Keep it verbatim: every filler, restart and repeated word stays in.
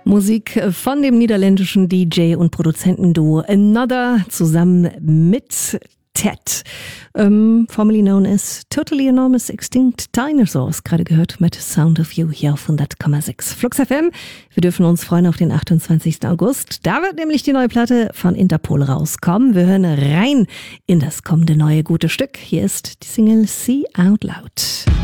Musik von dem niederländischen D J und Produzentenduo Another zusammen mit Ted, ähm, formerly known as Totally Enormous Extinct Dinosaurs, gerade gehört mit Sound of You hier auf hundert Komma sechs Flux F M. Wir dürfen uns freuen auf den achtundzwanzigsten August. Da wird nämlich die neue Platte von Interpol rauskommen. Wir hören rein in das kommende neue gute Stück. Hier ist die Single See Out Loud.